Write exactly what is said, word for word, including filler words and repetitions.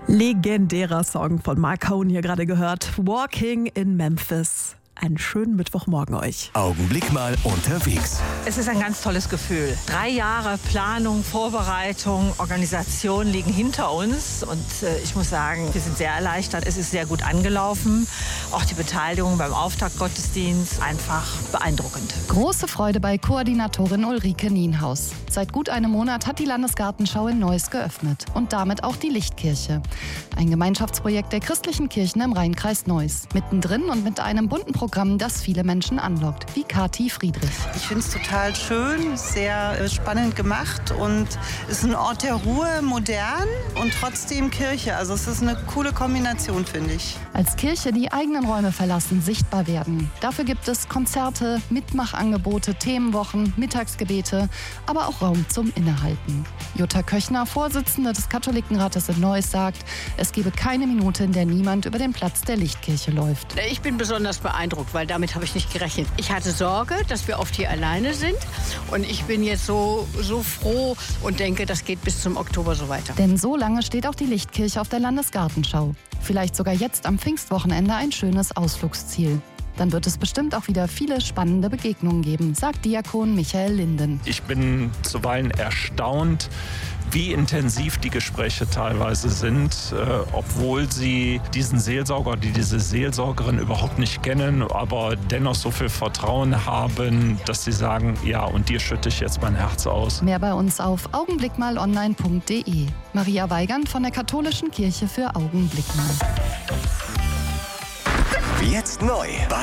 Legendärer Song von Mark Cohn hier gerade gehört. Walking in Memphis. Einen schönen Mittwochmorgen euch. Augenblick mal unterwegs. Es ist ein ganz tolles Gefühl. Drei Jahre Planung, Vorbereitung, Organisation liegen hinter uns. Und äh, ich muss sagen, wir sind sehr erleichtert. Es ist sehr gut angelaufen. Auch die Beteiligung beim Auftaktgottesdienst einfach beeindruckend. Große Freude bei Koordinatorin Ulrike Nienhaus. Seit gut einem Monat hat die Landesgartenschau in Neuss geöffnet. Und damit auch die Lichtkirche. Ein Gemeinschaftsprojekt der christlichen Kirchen im Rheinkreis Neuss. Mittendrin und mit einem bunten Programm, das viele Menschen anlockt, wie Kathi Friedrich. Ich finde es total schön, sehr spannend gemacht und es ist ein Ort der Ruhe, modern und trotzdem Kirche. Also es ist eine coole Kombination, finde ich. Als Kirche die eigenen Räume verlassen, sichtbar werden. Dafür gibt es Konzerte, Mitmachangebote, Themenwochen, Mittagsgebete, aber auch Raum zum Innehalten. Jutta Köchner, Vorsitzende des Katholikenrates in Neuss, sagt, es gebe keine Minute, in der niemand über den Platz der Lichtkirche läuft. Ich bin besonders beeindruckt, weil damit habe ich nicht gerechnet. Ich hatte Sorge, dass wir oft hier alleine sind und ich bin jetzt so, so froh und denke, das geht bis zum Oktober so weiter. Denn so lange steht auch die Lichtkirche auf der Landesgartenschau. Vielleicht sogar jetzt am Pfingstwochenende ein schönes Ausflugsziel. Dann wird es bestimmt auch wieder viele spannende Begegnungen geben, sagt Diakon Michael Linden. Ich bin zuweilen erstaunt, wie intensiv die Gespräche teilweise sind, äh, obwohl sie diesen Seelsorger, die diese Seelsorgerin überhaupt nicht kennen, aber dennoch so viel Vertrauen haben, dass sie sagen, ja, und dir schütte ich jetzt mein Herz aus. Mehr bei uns auf augenblickmalonline punkt de. Maria Weigand von der Katholischen Kirche für Augenblick mal. Jetzt neu.